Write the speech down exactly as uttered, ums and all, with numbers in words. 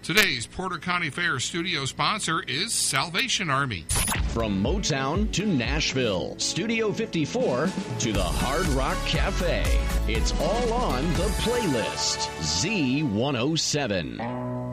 Today's Porter County Fair studio sponsor is Salvation Army. From Motown to Nashville, Studio fifty-four to the Hard Rock Cafe. It's all on the playlist. Z one oh seven.